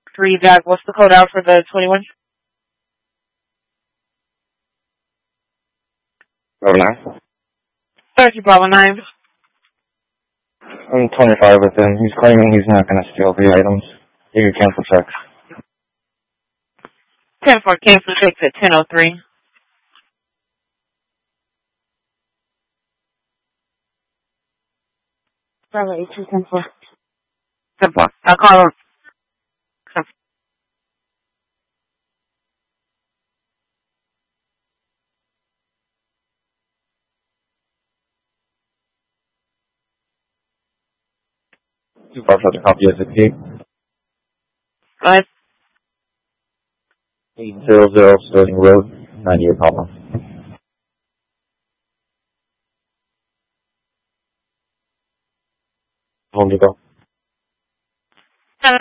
3 Jack, what's the code out for the 21? Bravo 9. 30 Bravo 9. I'm 25 with him. He's claiming he's not going to steal the items. You can cancel checks. 10-4, cancel checks at 10:03. Bravo 82, 10-4. 10-4. I'll call him. 25 for the copy of the tape. Go ahead. 800 Sterling Road, 98 Papa. Home you go. 10-4.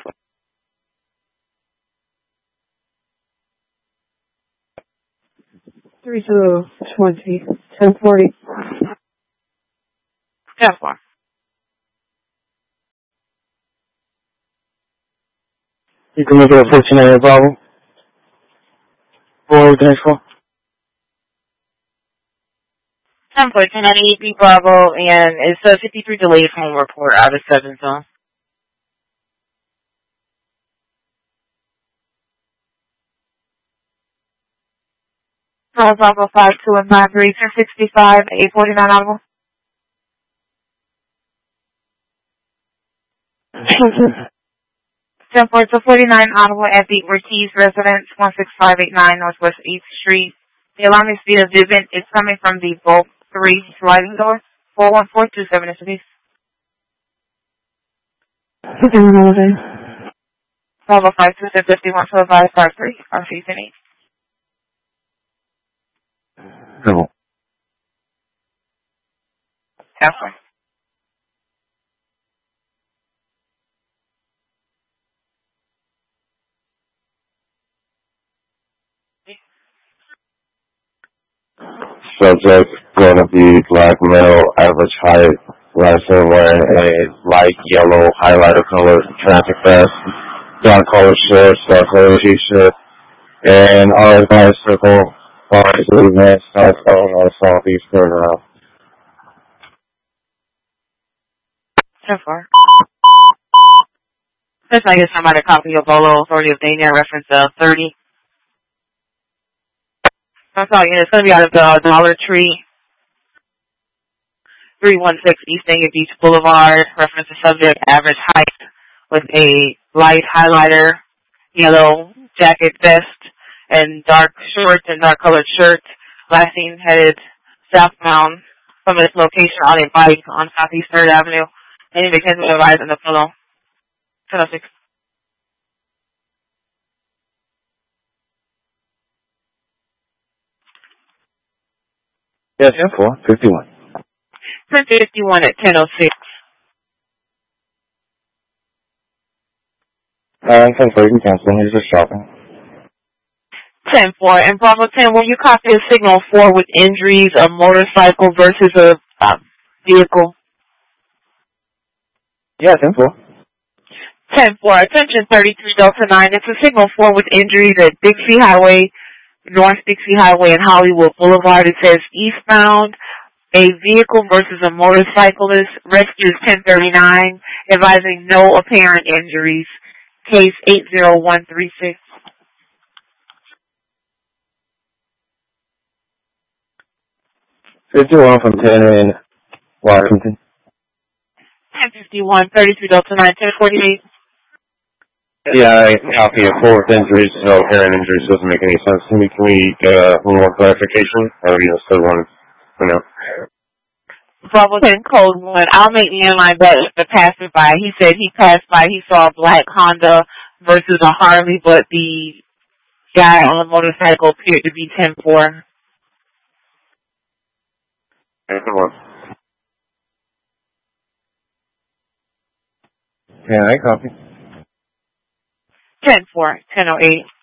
3020, 1040. 10-4. You can make it a 14 Bravo. Or the next call. 10-4, 1098 Bravo, and it's a 53 delayed home report out of 7 zone. Bravo 52 and 93, 1065, 849 audible. 10-4 to 49 audible at the Ortiz Residence, 16589 Northwest 8th Street. The alarm is via Vivint. It's coming from the Bulk 3 sliding door, 41427 is the piece. Bravo 52 51 to 553, RC 10-8. Civil. Halfway. Subject going to be black male, average height, last name wearing a light yellow highlighter color traffic vest, dark color shorts, dark color t-shirt, and our bicycle, bicycle man, south phone or southeast turnaround. 10-4. Let's not get somebody a copy of Bolo Authority of Dania, reference 30. I'm sorry, it's going to be out of the Dollar Tree, 316 East Dania Beach Boulevard, reference the subject, average height, with a light highlighter, yellow jacket vest, and dark shorts and dark colored shirt. Last seen headed southbound from its location on a bike on Southeast 3rd Avenue. Any vacation advised in the pillow. 10-6. Yes, 51. 1051 at 10:06. 10-4, you can cancel. He's just shopping. 10-4. And Bravo 10, will you copy a signal 4 with injuries, a motorcycle versus a vehicle? Yeah, 10-4. 10-4. Attention 33 Delta 9. It's a signal 4 with injuries at Dixie Highway, North Dixie Highway and Hollywood Boulevard. It says eastbound, a vehicle versus a motorcyclist. Rescue is 1039, advising no apparent injuries. Case 80136. From 10 in Washington. 1051, 33 Delta 9, 1048. Yeah, I copy of 4 with injuries, no apparent injuries doesn't make any sense to me. Can we get one more clarification? Or you just said one, Bravo 10 code 1. I'll make landline that if the passerby. He said he passed by, he saw a black Honda versus a Harley, but the guy on the motorcycle appeared to be 10-4. Yeah, I copy. 10-4, 1008.